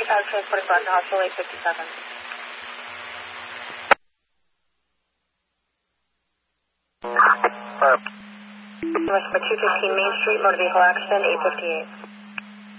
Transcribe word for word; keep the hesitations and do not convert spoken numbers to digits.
twenty-five transporting back to hospital eight fifty-seven. West for two fifteen Main Street, motor vehicle accident, eight fifty-eight.